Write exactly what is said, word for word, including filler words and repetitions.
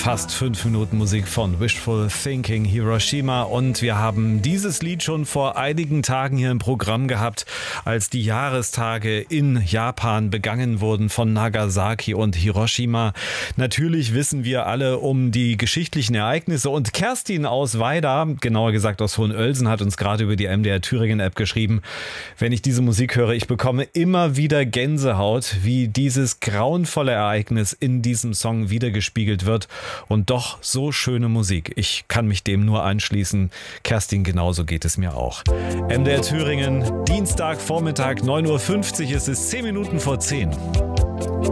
Fast fünf Minuten Musik von Wishful Thinking, Hiroshima, und wir haben dieses Lied schon vor einigen Tagen hier im Programm gehabt, als die Jahrestage in Japan begangen wurden von Nagasaki und Hiroshima. Natürlich wissen wir alle um die geschichtlichen Ereignisse, und Kerstin aus Weida, genauer gesagt aus Hohenölsen, hat uns gerade über die M D R Thüringen App geschrieben: Wenn ich diese Musik höre, ich bekomme immer wieder Gänsehaut, wie dieses grauenvolle Ereignis in diesem Song wiedergespiegelt wird, und doch so schöne Musik. Ich kann mich dem nur anschließen. Kerstin, genauso geht es mir auch. M D R Thüringen, Dienstag, Vormittag, neun Uhr fünfzig, es ist zehn Minuten vor zehn.